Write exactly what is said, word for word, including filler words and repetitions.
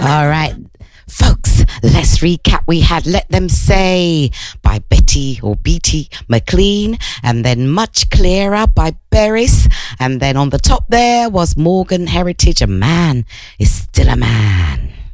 All right, folks, let's recap. We had Let Them Say by Betty or Beatty McLean, and then Much Clearer by Beres, and then on the top there was Morgan Heritage, A Man is Still a Man.